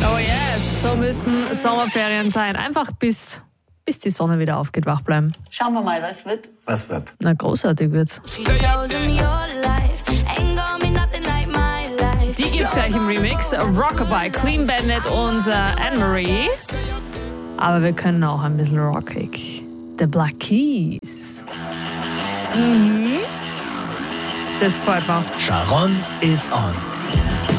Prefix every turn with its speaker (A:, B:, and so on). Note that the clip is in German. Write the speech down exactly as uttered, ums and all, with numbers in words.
A: Oh yes, so müssen Sommerferien sein. Einfach bis, bis die Sonne wieder aufgeht, wach bleiben.
B: Schauen wir mal, was wird.
C: Was wird?
A: Na, großartig wird's. Die gibt's gleich im Remix. Rockabye, Clean Bandit und äh, Anne-Marie. Aber wir können auch ein bisschen rockig. The Black Keys. Mhm. Das gefällt mir.
D: Sharon is on.